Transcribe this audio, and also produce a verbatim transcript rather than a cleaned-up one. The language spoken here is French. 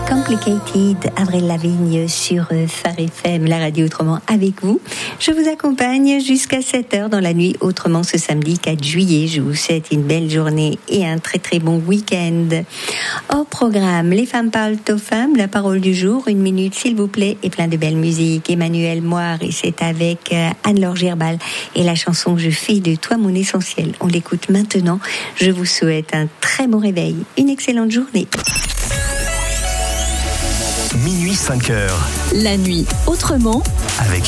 Complicated, Avril Lavigne sur Phare F M, la radio autrement avec vous. Je vous accompagne jusqu'à sept heures dans la nuit autrement ce samedi quatre juillet. Je vous souhaite une belle journée et un très très bon week-end. Au programme, les femmes parlent aux femmes, la parole du jour, une minute s'il vous plaît et plein de belles musiques. Emmanuel Moire et c'est avec Anne-Laure Girbal et la chanson Je fais de toi mon essentiel. On l'écoute maintenant. Je vous souhaite un très bon réveil, une excellente journée. Minuit cinq heures. La nuit autrement. Avec